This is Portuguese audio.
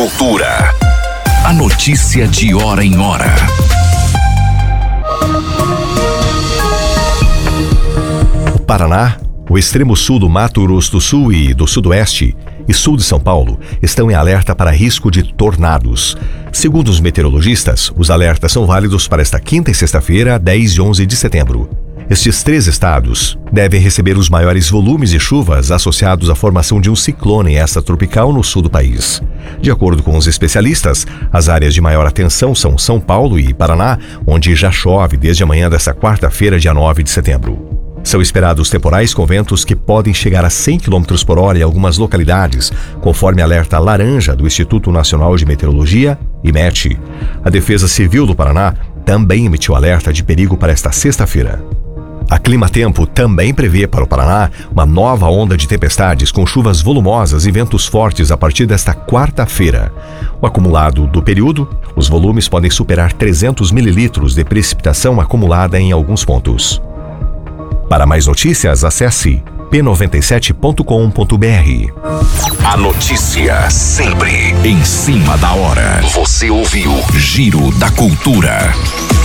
Cultura. A notícia de hora em hora. O Paraná, o extremo sul do Mato Grosso do Sul e do Sudoeste e sul de São Paulo estão em alerta para risco de tornados. Segundo os meteorologistas, os alertas são válidos para esta quinta e sexta-feira, 10 e 11 de setembro. Estes três estados devem receber os maiores volumes de chuvas associados à formação de um ciclone extratropical no sul do país. De acordo com os especialistas, as áreas de maior atenção são São Paulo e Paraná, onde já chove desde a manhã desta quarta-feira, dia 9 de setembro. São esperados temporais com ventos que podem chegar a 100 km por hora em algumas localidades, conforme alerta laranja do Instituto Nacional de Meteorologia, IMET. A Defesa Civil do Paraná também emitiu alerta de perigo para esta sexta-feira. A Climatempo também prevê para o Paraná uma nova onda de tempestades com chuvas volumosas e ventos fortes a partir desta quarta-feira. O acumulado do período, os volumes podem superar 300 mililitros de precipitação acumulada em alguns pontos. Para mais notícias, acesse p97.com.br. A notícia sempre em cima da hora. Você ouviu Giro da Cultura.